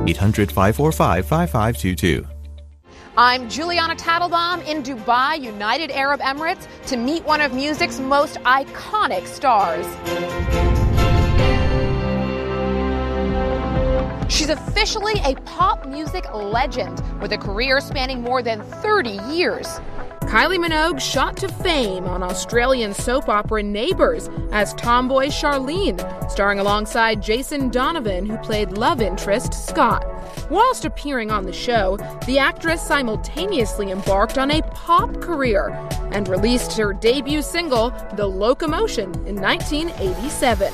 800-545-5522. I'm Juliana Tattlebaum in Dubai, United Arab Emirates, to meet one of music's most iconic stars. She's officially a pop music legend with a career spanning more than 30 years. Kylie Minogue shot to fame on Australian soap opera Neighbours as tomboy Charlene, starring alongside Jason Donovan, who played love interest Scott. Whilst appearing on the show, the actress simultaneously embarked on a pop career and released her debut single, The Locomotion, in 1987.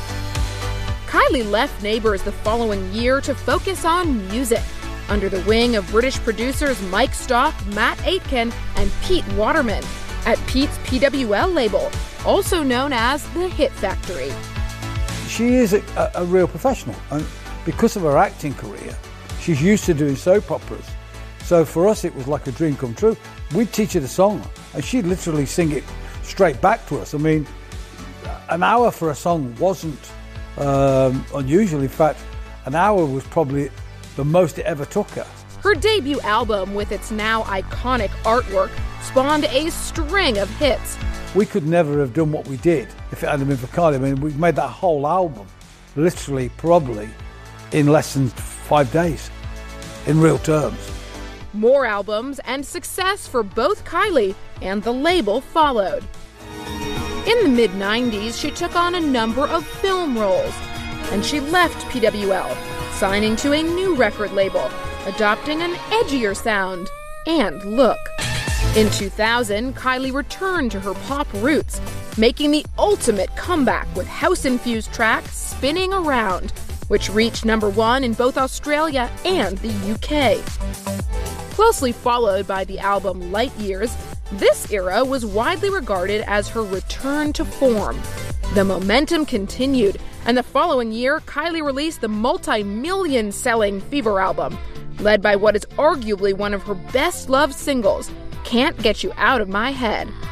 Kylie left Neighbours the following year to focus on music, under the wing of British producers Mike Stock, Matt Aitken, and Pete Waterman at Pete's PWL label, also known as The Hit Factory. She is a real professional, and because of her acting career, she's used to doing soap operas. So for us, it was like a dream come true. We'd teach her the song, and she'd literally sing it straight back to us. I mean, an hour for a song wasn't unusual. In fact, an hour was probably the most it ever took her. Her debut album, with its now iconic artwork, spawned a string of hits. We could never have done what we did if it hadn't been for Kylie. I mean, we made that whole album literally probably in less than 5 days, in real terms. More albums and success for both Kylie and the label followed. In the mid-90s, she took on a number of film roles, and she left PWL, signing to a new record label, adopting an edgier sound and look. In 2000, Kylie returned to her pop roots, making the ultimate comeback with house-infused track Spinning Around, which reached #1 in both Australia and the UK. Closely followed by the album Light Years, this era was widely regarded as her return to form. The momentum continued, and the following year, Kylie released the multi-million selling Fever album, led by what is arguably one of her best-loved singles, Can't Get You Out of My Head.